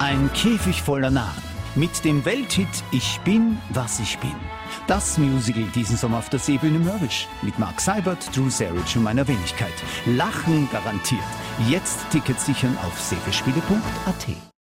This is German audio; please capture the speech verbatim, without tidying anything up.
Ein Käfig voller Narren mit dem Welthit Ich bin, was ich bin. Das Musical diesen Sommer auf der Seebühne Mörbisch mit Mark Seibert, Drew Sarich und meiner Wenigkeit. Lachen garantiert. Jetzt Tickets sichern auf seebespiele punkt at.